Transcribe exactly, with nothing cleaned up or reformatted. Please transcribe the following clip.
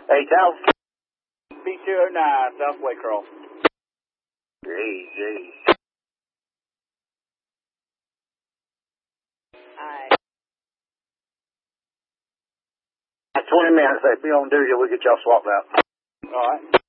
Hey, Tal. B two oh nine, South Waycross. Gee, gee. Alright. twenty minutes, they'd be on duty, we'll get y'all swapped out. All right.